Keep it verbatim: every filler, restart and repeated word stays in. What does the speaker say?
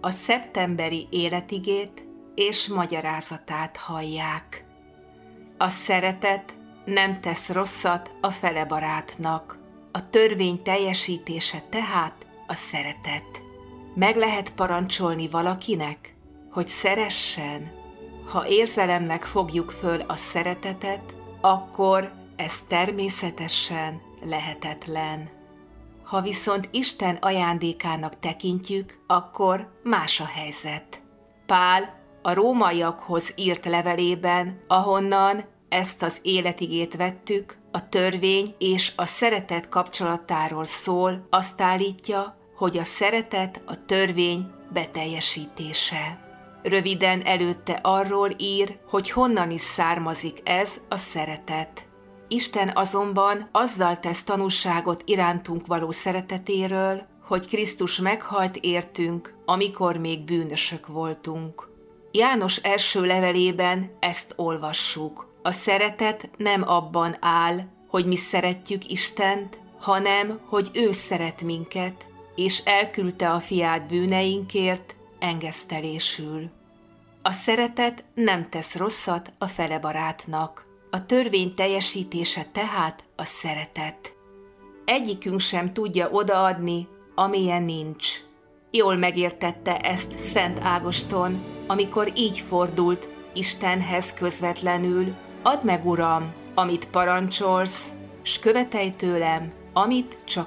a szeptemberi életigét és magyarázatát hallják. A szeretet nem tesz rosszat a felebarátnak. A törvény teljesítése tehát a szeretet. Meg lehet parancsolni valakinek, hogy szeressen? Ha érzelemnek fogjuk föl a szeretetet, akkor ez természetesen lehetetlen. Ha viszont Isten ajándékának tekintjük, akkor más a helyzet. Pál a rómaiakhoz írt levelében, ahonnan ezt az életigét vettük, a törvény és a szeretet kapcsolatáról szól, azt állítja, hogy a szeretet a törvény beteljesítése. Röviden előtte arról ír, hogy honnan is származik ez a szeretet. Isten azonban azzal tesz tanúságot irántunk való szeretetéről, hogy Krisztus meghalt értünk, amikor még bűnösök voltunk. János első levelében ezt olvassuk. A szeretet nem abban áll, hogy mi szeretjük Istent, hanem, hogy ő szeret minket, és elküldte a fiát bűneinkért engesztelésül. A szeretet nem tesz rosszat a felebarátnak. A törvény teljesítése tehát a szeretet. Egyikünk sem tudja odaadni, amilyen nincs. Jól megértette ezt Szent Ágoston, amikor így fordult Istenhez közvetlenül: add meg, Uram, amit parancsolsz, s követelj tőlem, amit csak